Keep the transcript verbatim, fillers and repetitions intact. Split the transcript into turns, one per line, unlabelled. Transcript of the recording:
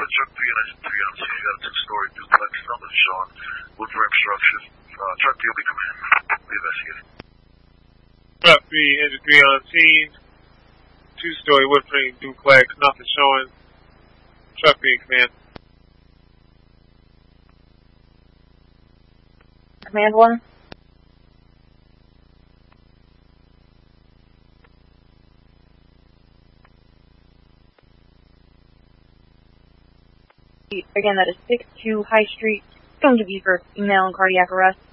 to truck three and engine three. I'm seeing you got a two-story duplex, nothing showing. Wood frame structures. Uh, truck three will be coming in. Be investigating.
Truck three, engine three on scene. Two-story wood frame duplex, nothing showing. Truck three, command.
Command one. Again, that is six two High Street. Going to be for email and cardiac arrest.